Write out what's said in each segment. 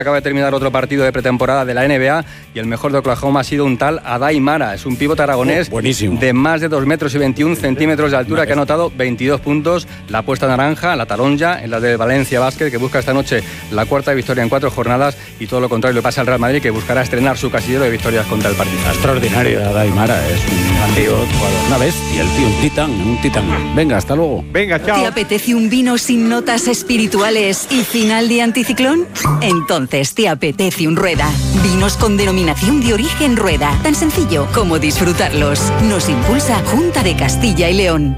Acaba de terminar otro partido de pretemporada de la NBA y el mejor de Oklahoma ha sido un tal Adai Mara. Es un pívot aragonés de más de 2 metros y 21 centímetros de altura que ha anotado 22 puntos. La apuesta naranja, la taronja, en la de Valencia Basket, que busca esta noche la cuarta victoria en 4 jornadas, y todo lo contrario le pasa al Real Madrid, que buscará estrenar su casillero de victorias contra el Partizan. Extraordinario, Adai Mara, es un gran pívot, una bestia, el tío, un titán. Venga, hasta luego. Venga, chao. ¿Te apetece un vino sin notas espirituales y final de anticiclón? Entonces te apetece un Rueda. Vinos con denominación de origen Rueda. Tan sencillo como disfrutarlos. Nos impulsa Junta de Castilla y León.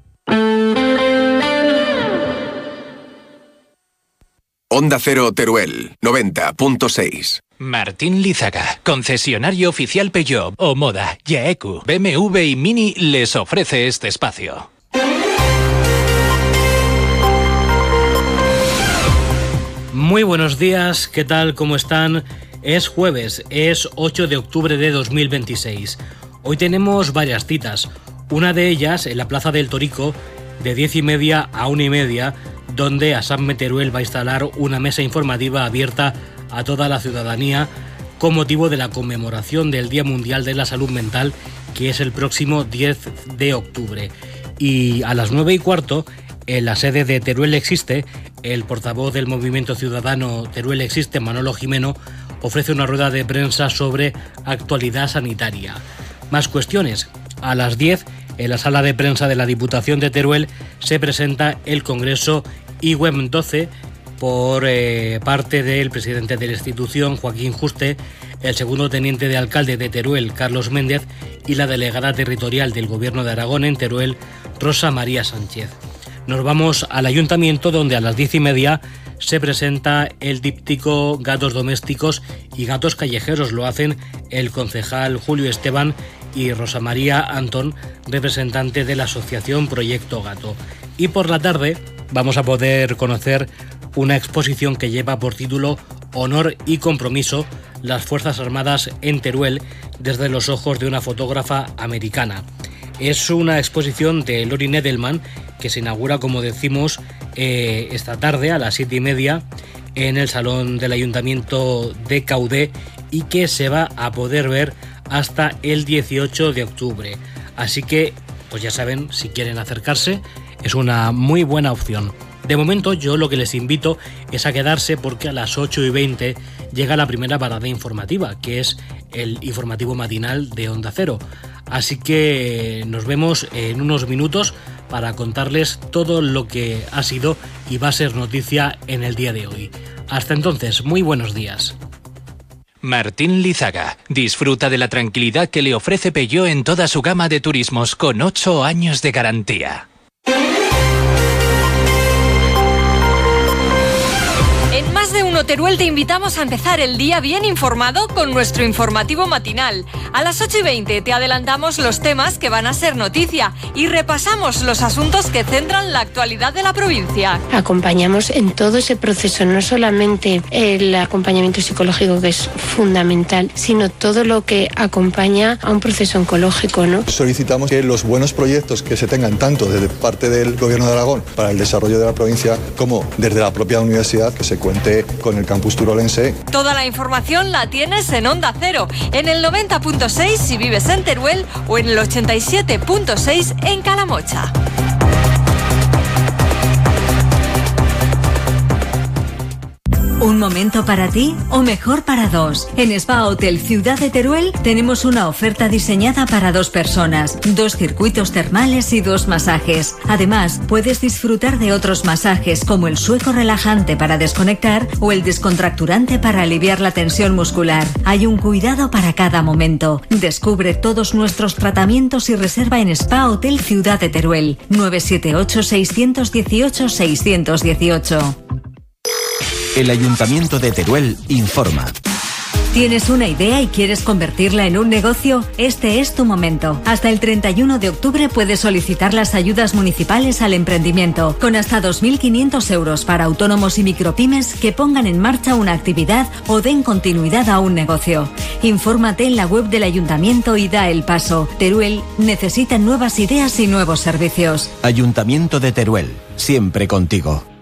Onda Cero Teruel, 90.6. Martín Lízaga, concesionario oficial Peugeot, Omoda, Yaeku, BMW y Mini les ofrece este espacio. Muy buenos días, ¿qué tal? ¿Cómo están? Es jueves, es 8 de octubre de 2026. Hoy tenemos varias citas, una de ellas en la Plaza del Torico de 10:30 a 1:30, donde Asambe Teruel va a instalar una mesa informativa abierta a toda la ciudadanía con motivo de la conmemoración del Día Mundial de la Salud Mental, que es el próximo 10 de octubre. Y a las 9:15, en la sede de Teruel Existe, el portavoz del Movimiento Ciudadano Teruel Existe, Manolo Jimeno, ofrece una rueda de prensa sobre actualidad sanitaria. Más cuestiones. A las 10, en la sala de prensa de la Diputación de Teruel, se presenta el Congreso IWEM 12 por parte del presidente de la institución, Joaquín Juste, el segundo teniente de alcalde de Teruel, Carlos Méndez, y la delegada territorial del Gobierno de Aragón en Teruel, Rosa María Sánchez. Nos vamos al ayuntamiento, donde a las 10:30 se presenta el díptico Gatos Domésticos y Gatos Callejeros. Lo hacen el concejal Julio Esteban y Rosa María Antón, representante de la asociación Proyecto Gato. Y por la tarde vamos a poder conocer una exposición que lleva por título Honor y Compromiso, las Fuerzas Armadas en Teruel desde los ojos de una fotógrafa americana. Es una exposición de Lori Nedelman que se inaugura, como decimos, esta tarde a las 7:30 en el Salón del Ayuntamiento de Caudé, y que se va a poder ver hasta el 18 de octubre. Así que, pues ya saben, si quieren acercarse, es una muy buena opción. De momento, yo lo que les invito es a quedarse, porque a las 8:20 llega la primera parada informativa, que es el informativo matinal de Onda Cero. Así que nos vemos en unos minutos para contarles todo lo que ha sido y va a ser noticia en el día de hoy. Hasta entonces, muy buenos días. Martín Lízaga disfruta de la tranquilidad que le ofrece Peugeot en toda su gama de turismos con 8 años de garantía. En Más de Uno Teruel te invitamos a empezar el día bien informado con nuestro informativo matinal. A las 8:20 te adelantamos los temas que van a ser noticia y repasamos los asuntos que centran la actualidad de la provincia. Acompañamos en todo ese proceso, no solamente el acompañamiento psicológico, que es fundamental, sino todo lo que acompaña a un proceso oncológico, ¿no? Solicitamos que los buenos proyectos que se tengan tanto desde parte del Gobierno de Aragón para el desarrollo de la provincia, como desde la propia universidad, que se cuente con el campus turolense. Toda la información la tienes en Onda Cero, en el 90.6 si vives en Teruel o en el 87.6 en Calamocha. ¿Un momento para ti o mejor para dos? En Spa Hotel Ciudad de Teruel tenemos una oferta diseñada para 2 personas, 2 circuitos termales y 2 masajes. Además, puedes disfrutar de otros masajes como el sueco relajante para desconectar o el descontracturante para aliviar la tensión muscular. Hay un cuidado para cada momento. Descubre todos nuestros tratamientos y reserva en Spa Hotel Ciudad de Teruel, 978 618 618. El Ayuntamiento de Teruel informa. ¿Tienes una idea y quieres convertirla en un negocio? Este es tu momento. Hasta el 31 de octubre puedes solicitar las ayudas municipales al emprendimiento, con hasta 2.500 euros para autónomos y micropymes que pongan en marcha una actividad o den continuidad a un negocio. Infórmate en la web del Ayuntamiento y da el paso. Teruel necesita nuevas ideas y nuevos servicios. Ayuntamiento de Teruel, siempre contigo.